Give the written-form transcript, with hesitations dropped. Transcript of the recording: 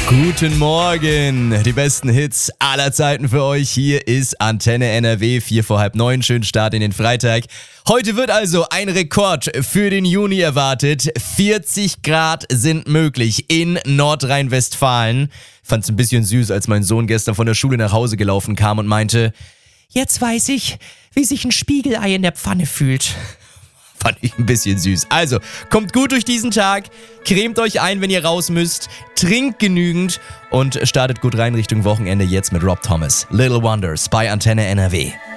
Guten Morgen, die besten Hits aller Zeiten für euch. Hier ist Antenne NRW, 8:45. Schönen Start in den Freitag. Heute wird also ein Rekord für den Juni erwartet. 40 Grad sind möglich in Nordrhein-Westfalen. Fand's ein bisschen süß, als mein Sohn gestern von der Schule nach Hause gelaufen kam und meinte, jetzt weiß ich, wie sich ein Spiegelei in der Pfanne fühlt. Fand ich ein bisschen süß. Also, kommt gut durch diesen Tag, cremt euch ein, wenn ihr raus müsst, trinkt genügend und startet gut rein Richtung Wochenende jetzt mit Rob Thomas. Little Wonders bei Antenne NRW.